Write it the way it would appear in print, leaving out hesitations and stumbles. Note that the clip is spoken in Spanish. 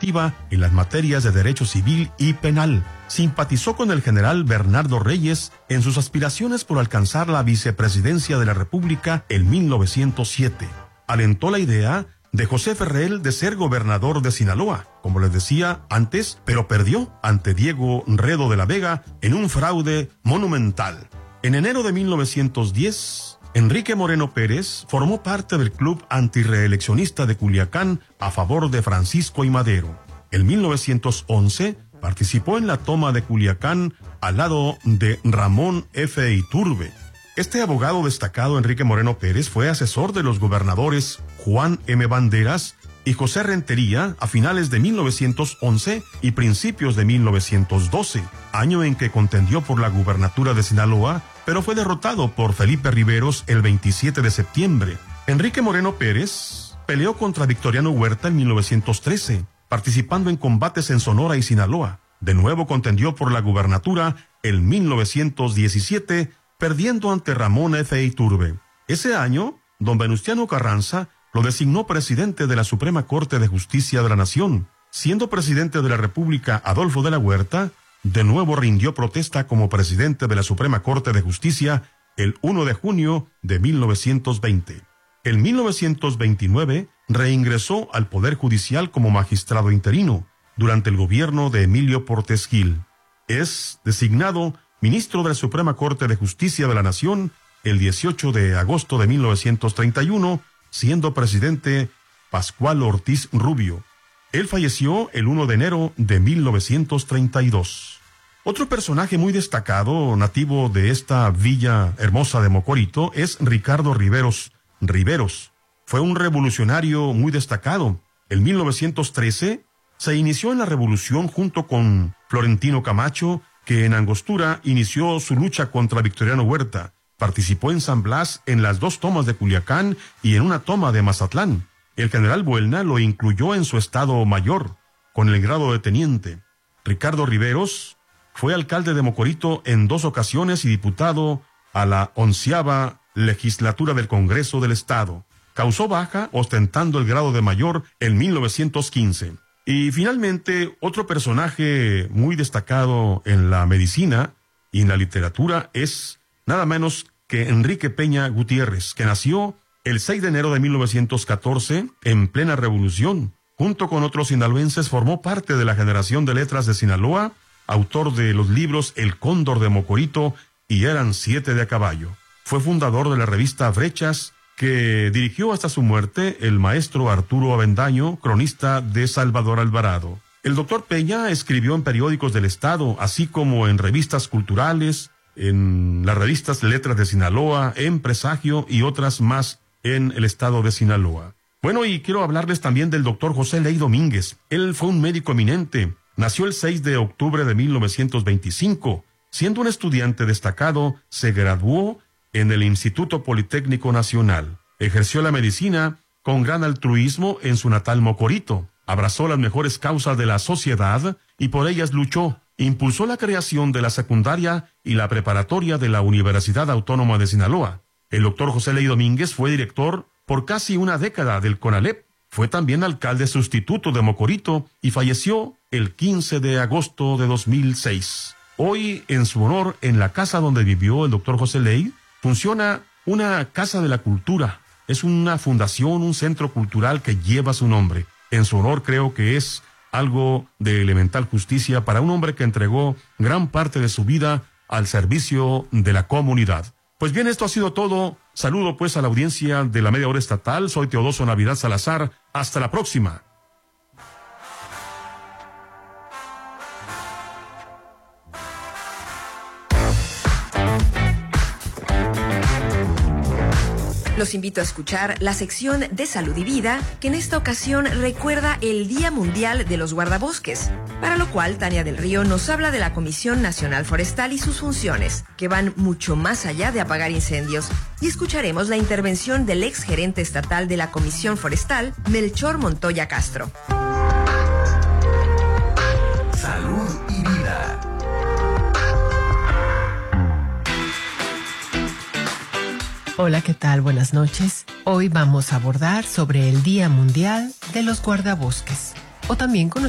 iniciativa en las materias de derecho civil y penal. Simpatizó con el general Bernardo Reyes en sus aspiraciones por alcanzar la vicepresidencia de la República en 1907. Alentó la idea de José Ferrell de ser gobernador de Sinaloa, como les decía antes, pero perdió ante Diego Redo de la Vega en un fraude monumental. En enero de 1910, Enrique Moreno Pérez formó parte del club antirreeleccionista de Culiacán a favor de Francisco I. Madero. En 1911, participó en la toma de Culiacán al lado de Ramón F. Iturbe. Este abogado destacado, Enrique Moreno Pérez, fue asesor de los gobernadores Juan M. Banderas y José Rentería a finales de 1911 y principios de 1912, año en que contendió por la gubernatura de Sinaloa, pero fue derrotado por Felipe Riveros el 27 de septiembre. Enrique Moreno Pérez peleó contra Victoriano Huerta en 1913, participando en combates en Sonora y Sinaloa. De nuevo contendió por la gubernatura en 1917, perdiendo ante Ramón F. Iturbe. Ese año, don Venustiano Carranza lo designó presidente de la Suprema Corte de Justicia de la Nación. Siendo presidente de la República Adolfo de la Huerta, de nuevo rindió protesta como presidente de la Suprema Corte de Justicia el 1 de junio de 1920. En 1929 reingresó al Poder Judicial como magistrado interino durante el gobierno de Emilio Portes Gil. Es designado ministro de la Suprema Corte de Justicia de la Nación el 18 de agosto de 1931, siendo presidente Pascual Ortiz Rubio. Él falleció el 1 de enero de 1932. Otro personaje muy destacado, nativo de esta villa hermosa de Mocorito, es Ricardo Riveros. Fue un revolucionario muy destacado. En 1913 se inició en la revolución junto con Florentino Camacho, que en Angostura inició su lucha contra Victoriano Huerta. Participó en San Blas en las 2 tomas de Culiacán y en una toma de Mazatlán. El general Buelna lo incluyó en su estado mayor, con el grado de teniente. Ricardo Riveros fue alcalde de Mocorito en 2 ocasiones y diputado a la 11ª legislatura del Congreso del Estado. Causó baja ostentando el grado de mayor en 1915. Y finalmente, otro personaje muy destacado en la medicina y en la literatura es nada menos que Enrique Peña Gutiérrez, que nació el 6 de enero de 1914 en plena revolución. Junto con otros sinaloenses formó parte de la generación de letras de Sinaloa, autor de los libros El Cóndor de Mocorito y Eran 7 de a caballo. Fue fundador de la revista Brechas, que dirigió hasta su muerte el maestro Arturo Avendaño, cronista de Salvador Alvarado. El doctor Peña escribió en periódicos del Estado, así como en revistas culturales, en las revistas Letras de Sinaloa, en Presagio y otras más en el estado de Sinaloa. Bueno, y quiero hablarles también del doctor José Ley Domínguez. Él fue un médico eminente. Nació el 6 de octubre de 1925. Siendo un estudiante destacado, se graduó en el Instituto Politécnico Nacional. Ejerció la medicina con gran altruismo en su natal Mocorito. Abrazó las mejores causas de la sociedad y por ellas luchó. Impulsó la creación de la secundaria y la preparatoria de la Universidad Autónoma de Sinaloa. El doctor José Ley Domínguez fue director por casi una década del CONALEP. Fue también alcalde sustituto de Mocorito y falleció el 15 de agosto de 2006. Hoy, en su honor, en la casa donde vivió el doctor José Ley, funciona una Casa de la Cultura. Es una fundación, un centro cultural que lleva su nombre. En su honor creo que es algo de elemental justicia para un hombre que entregó gran parte de su vida al servicio de la comunidad. Pues bien, esto ha sido todo. Saludo pues a la audiencia de la Media Hora Estatal. Soy Teodoso Navidad Salazar. Hasta la próxima. Los invito a escuchar la sección de Salud y Vida, que en esta ocasión recuerda el Día Mundial de los Guardabosques, para lo cual Tania del Río nos habla de la Comisión Nacional Forestal y sus funciones, que van mucho más allá de apagar incendios, y escucharemos la intervención del ex gerente estatal de la Comisión Forestal, Melchor Montoya Castro. Salud y Vida. Hola, ¿qué tal? Buenas noches. Hoy vamos a abordar sobre el Día Mundial de los Guardabosques, o también conocido